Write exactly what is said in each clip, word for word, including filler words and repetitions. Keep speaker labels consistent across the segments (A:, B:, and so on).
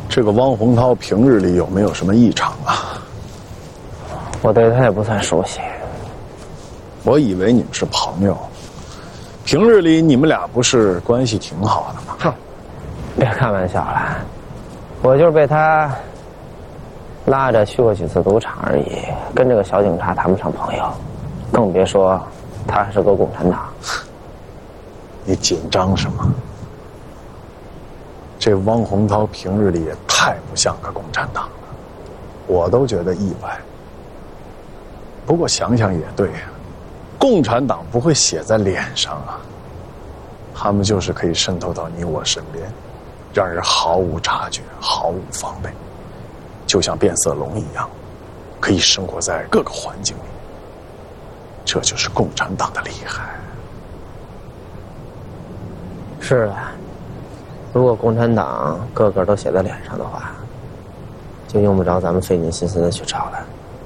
A: 这个汪洪涛平日里有没有什么异常啊？
B: 我对他也不算熟悉。
A: 我以为你们是朋友，平日里你们俩不是关系挺好的吗？
B: 哼，别开玩笑了，我就是被他拉着去过几次赌场而已，跟这个小警察谈不上朋友，更别说他还是个共产党。
A: 你紧张什么？这汪洪涛平日里也太不像个共产党了，我都觉得意外。不过想想也对呀，共产党不会写在脸上啊，他们就是可以渗透到你我身边，让人毫无察觉、毫无防备，就像变色龙一样，可以生活在各个环境里。这就是共产党的厉害。
B: 是的，如果共产党个个都写在脸上的话，就用不着咱们费尽心思的去找了。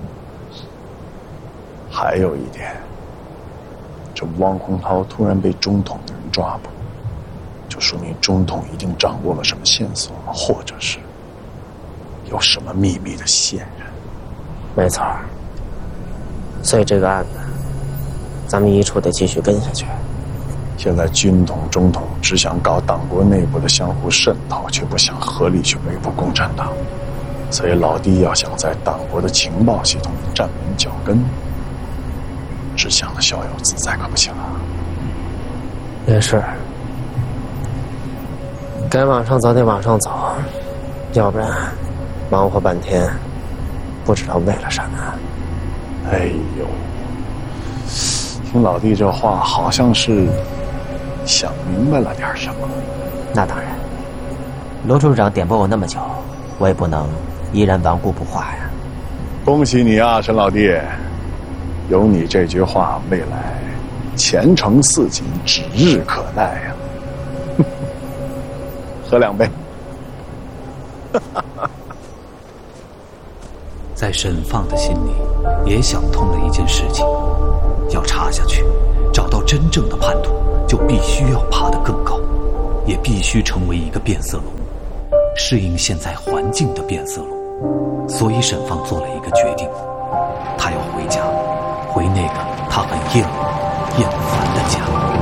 A: 还有一点，这汪洪涛突然被中统的人抓捕，就说明中统一定掌握了什么线索，或者是有什么秘密的线人。
B: 没错，所以这个案子咱们一处得继续跟下去。
A: 现在军统、中统只想搞党国内部的相互渗透，却不想合力去围捕共产党，所以老弟要想在党国的情报系统里站稳脚跟，只想着逍遥自在可不行啊。
B: 也是，该往上走得往上走，要不然忙活半天不知道为了什么。
A: 哎呦，听老弟这话好像是想明白了点什么。
C: 那当然，罗处长点拨我那么久，我也不能依然顽固不化呀。
A: 恭喜你啊，陈老弟，有你这句话，未来前程似锦，指日可待呀。喝两杯。
D: 在沈放的心里也想通了一件事情，要查下去，找到真正的叛徒，就必须要爬得更高，也必须成为一个变色龙，适应现在环境的变色龙。所以沈放做了一个决定，他要回家，回那个他很厌恶厌烦的家。